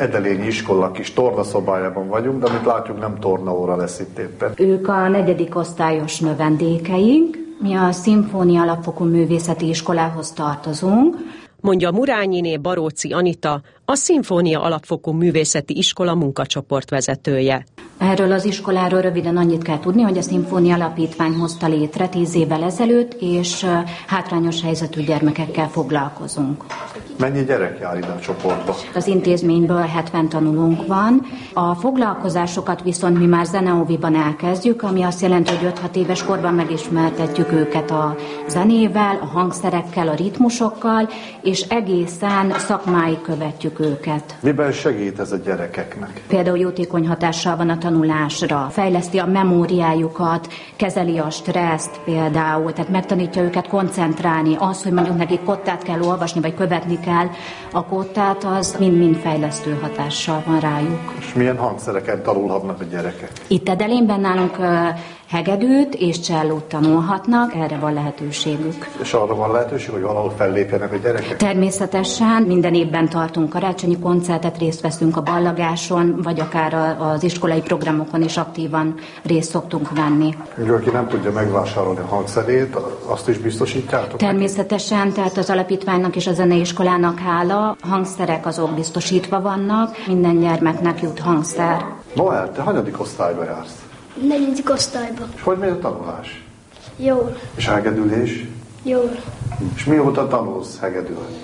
Edelényi iskola kis tornaszobájában vagyunk, de amit látjuk, nem tornaóra lesz itt éppen. Ők a 4. osztályos növendékeink. Mi a Szimfónia Alapfokú Művészeti Iskolához tartozunk. Mondja Murányiné Baróci Anita, a Szimfónia Alapfokú Művészeti Iskola munkacsoport vezetője. Erről az iskoláról röviden annyit kell tudni, hogy a Szimfónia Alapítvány hozta létre 10 évvel ezelőtt, és hátrányos helyzetű gyermekekkel foglalkozunk. Mennyi gyerek jár ide a csoportba? Az intézményből 70 tanulónk van. A foglalkozásokat viszont mi már zeneóviban elkezdjük, ami azt jelenti, hogy 5-6 éves korban megismertetjük őket a zenével, a hangszerekkel, a ritmusokkal, és egészen szakmáig követjük őket. Miben segít ez a gyerekeknek? Például jótékony hatással van a tanulásra, fejleszti a memóriájukat, kezeli a stresszt például, tehát megtanítja őket koncentrálni. Az, hogy mondjuk nekik kottát kell olvasni, vagy követni kell a kottát, az mind-mind fejlesztő hatással van rájuk. És milyen hangszereken tanulhatnak a gyerekek? Itt Edelényben nálunk hegedűt és csellót tanulhatnak, erre van lehetőségük. És arra van lehetőség, hogy valahol fellépjenek a gyerekek? Természetesen minden évben tartunk karácsonyi koncertet, részt veszünk a ballagáson, vagy akár az iskolai programokon is aktívan részt szoktunk venni. Aki nem tudja megvásárolni a hangszerét, azt is biztosítjátok? Természetesen, tehát az alapítványnak és a zeneiskolának hála, hangszerek azok biztosítva vannak, minden gyermeknek jut hangszer. Noel, te hanyadik osztályba jársz? 4. osztályba. És hogy megy a tanulás? Jól. És a hegedülés? Jól. És mióta tanulsz hegedülni?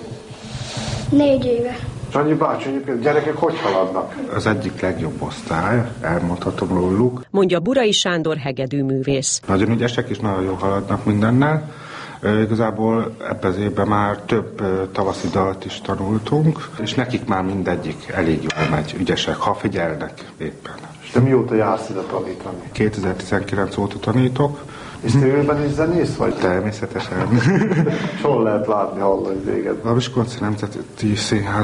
4 éve. Sanyi bácsi, gyerekek hogy haladnak? Az egyik legjobb osztály, elmondhatom róluk. Mondja Burai Sándor hegedűművész. Nagyon ügyesek és nagyon jól haladnak mindennel. Igazából ebben az évben már több tavaszi dalt is tanultunk, és nekik már mindegyik elég jól megy, ügyesek, ha figyelnek éppen. És te mióta jársz ide tanítani? 2019 óta tanítok. És te jövőben is zenész vagy? Természetesen. És hol lehet látni, hallani téged? A Miskolci Nemzeti Színház